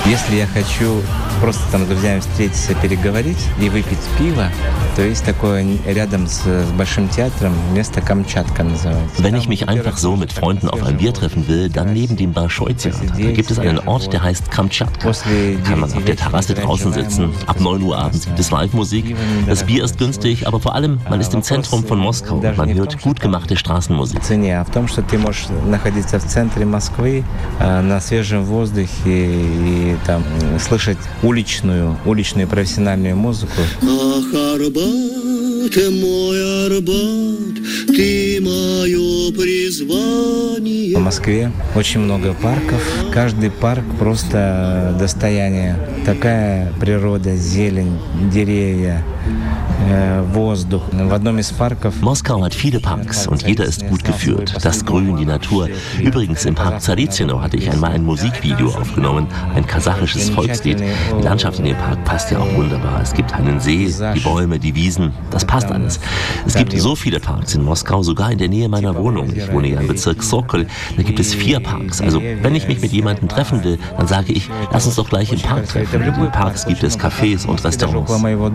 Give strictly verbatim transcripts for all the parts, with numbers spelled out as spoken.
Если я хочу просто там с друзьями встретиться, переговорить и выпить пиво, то есть такое рядом с, с Большим театром место Камчатка называется. Wenn ich mich einfach so mit Freunden auf ein Bier treffen will, dann neben dem Bolschoi-Theater. Da gibt es einen Ort, der heißt Kamtschatka. Da kann man auf der Terrasse draußen sitzen. Ab neun Uhr abends gibt es Live-Musik. Das Bier ist günstig, aber vor allem, man ist im Zentrum von Moskau und man hört gut gemachte Straßenmusik. А в том, что ты можешь находиться в центре Москвы, на свежем воздухе и там слышать уличную, уличную профессиональную музыку. Ах, Арбат, мой Арбат, ты мое призвание. В Москве очень много парков. Каждый парк просто достояние. Такая природа, зелень, деревья, Воздуch. В одном из парков. Moskau hat viele Parks und jeder ist gut geführt. Das Grün, die Natur. Übrigens im Park Tsaritsino hatte ich einmal ein Musikvideo aufgenommen, ein kasachisches Volkslied. Die Landschaft in dem Park passt ja auch wunderbar. Es gibt einen See, die Bäume, die Wiesen, das passt alles. Es gibt so viele Parks in Moskau, sogar in der Nähe meiner Wohnung. Ich wohne ja im Bezirk Sokol, da gibt es vier Parks. Also wenn ich mich mit jemandem treffen will, dann sage ich, lass uns doch gleich im Park treffen. In den Parks gibt es Cafés und Restaurants.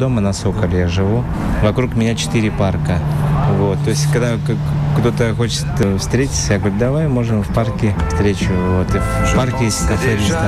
Вокруг меня четыре парка. Вот. То есть, когда кто-то хочет встретиться, я говорю, давай, можем в парке встречу. Вот. И в парке есть кафе, ресторан.